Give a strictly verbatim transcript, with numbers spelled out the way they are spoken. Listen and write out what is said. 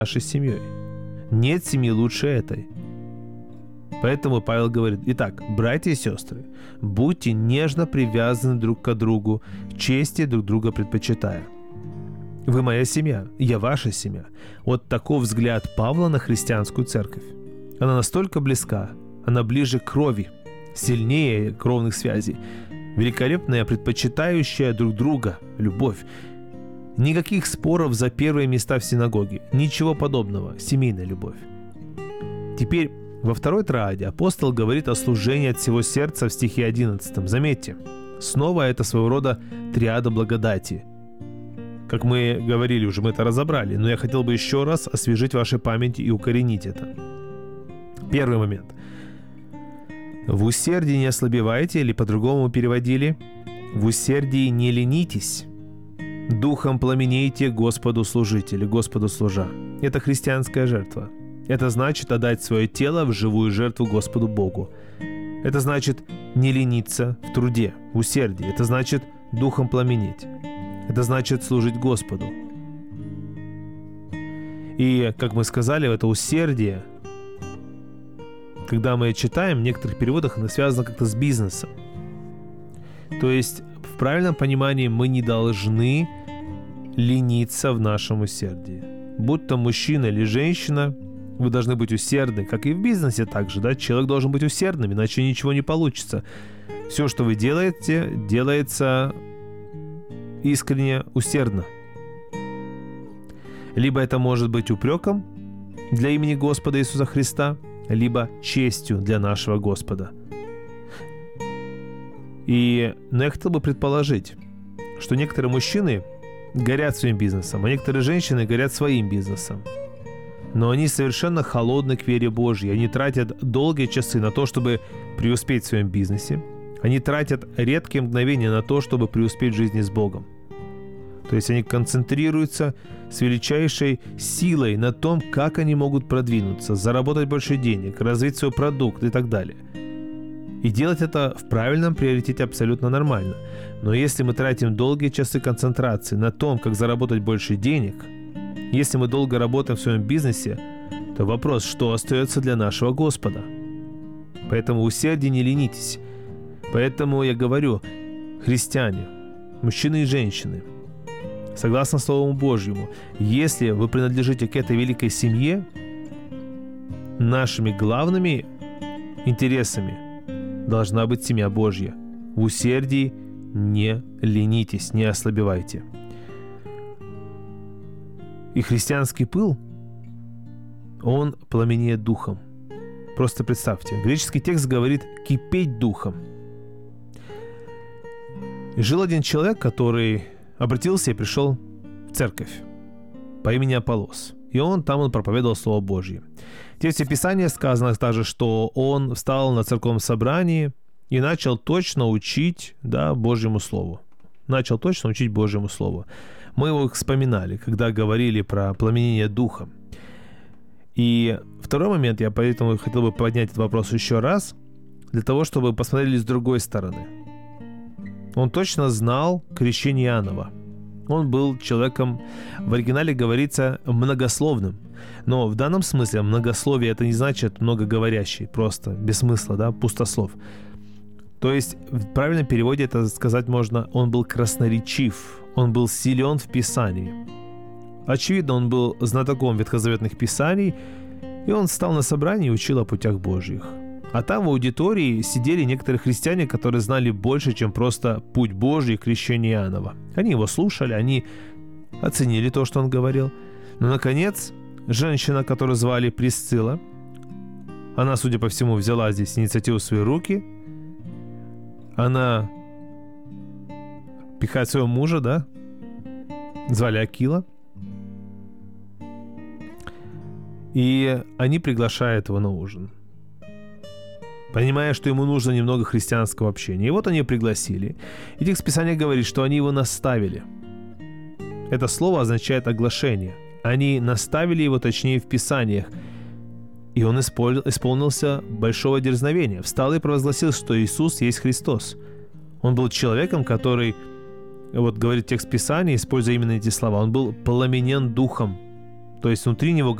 нашей семьей. Нет семьи лучше этой. Поэтому Павел говорит: итак, братья и сестры, будьте нежно привязаны друг к другу, чести друг друга предпочитая. Вы моя семья, я ваша семья. Вот таков взгляд Павла на христианскую церковь. Она настолько близка, она ближе к крови, сильнее кровных связей, великолепная, предпочитающая друг друга любовь. Никаких споров за первые места в синагоге, ничего подобного, семейная любовь. Теперь во второй троаде апостол говорит о служении от всего сердца в стихе одиннадцатом. Заметьте, снова это своего рода триада благодати. Как мы говорили уже, мы это разобрали, но я хотел бы еще раз освежить ваши памяти и укоренить это. Первый момент. В усердии не ослабевайте, или по-другому переводили: в усердии не ленитесь, духом пламенейте Господу служите, или Господу служа. Это христианская жертва. Это значит отдать свое тело в живую жертву Господу Богу. Это значит не лениться в труде, в усердии. Это значит духом пламенеть. Это значит служить Господу. И, как мы сказали, это усердие, когда мы читаем, в некоторых переводах оно связано как-то с бизнесом. То есть, в правильном понимании, мы не должны лениться в нашем усердии. Будь то мужчина или женщина, вы должны быть усердны, как и в бизнесе также, да? Человек должен быть усердным, иначе ничего не получится. Все, что вы делаете, делается искренне, усердно. Либо это может быть упреком для имени Господа Иисуса Христа, либо честью для нашего Господа. И ну, я хотел бы предположить, что некоторые мужчины горят своим бизнесом, а некоторые женщины горят своим бизнесом. Но они совершенно холодны к вере Божьей. Они тратят долгие часы на то, чтобы преуспеть в своем бизнесе. Они тратят редкие мгновения на то, чтобы преуспеть в жизни с Богом. То есть они концентрируются с величайшей силой на том, как они могут продвинуться, заработать больше денег, развить свой продукт и так далее. И делать это в правильном приоритете абсолютно нормально. Но если мы тратим долгие часы концентрации на том, как заработать больше денег, если мы долго работаем в своем бизнесе, то вопрос, что остается для нашего Господа? Поэтому усердие не ленитесь. Поэтому я говорю, христиане, мужчины и женщины, согласно Слову Божьему, если вы принадлежите к этой великой семье, нашими главными интересами должна быть семья Божья. В усердии не ленитесь, не ослабевайте. И христианский пыл, он пламенеет духом. Просто представьте, греческий текст говорит «кипеть духом». И жил один человек, который обратился и пришел в церковь по имени Аполлос. И он там он проповедовал Слово Божье. В тексте Писания сказано также, что он встал на церковном собрании и начал точно учить, да, Божьему Слову. Начал точно учить Божьему Слову. Мы его вспоминали, когда говорили про пламенение духа. И второй момент, я поэтому хотел бы поднять этот вопрос еще раз, для того, чтобы посмотрели с другой стороны. Он точно знал крещение Иоаннова. Он был человеком, в оригинале говорится, многословным. Но в данном смысле многословие это не значит многоговорящий, просто без смысла, да, пустослов. То есть в правильном переводе это сказать можно, он был красноречив, он был силен в Писании. Очевидно, он был знатоком ветхозаветных писаний, и он встал на собрании и учил о путях Божьих. А там в аудитории сидели некоторые христиане, которые знали больше, чем просто путь Божий и крещение Иоаннова. Они его слушали, они оценили то, что он говорил. Но, наконец, женщина, которую звали Присцилла, она, судя по всему, взяла здесь инициативу в свои руки. Она пихает своего мужа, да? Звали Акила. И они приглашают его на ужин, понимая, что ему нужно немного христианского общения. И вот они его пригласили. И текст Писания говорит, что они его наставили. Это слово означает оглашение. Они наставили его, точнее, в Писаниях. И он исполнился большого дерзновения. Встал и провозгласил, что Иисус есть Христос. Он был человеком, который, вот говорит текст Писания, используя именно эти слова, он был пламенен духом. То есть внутри него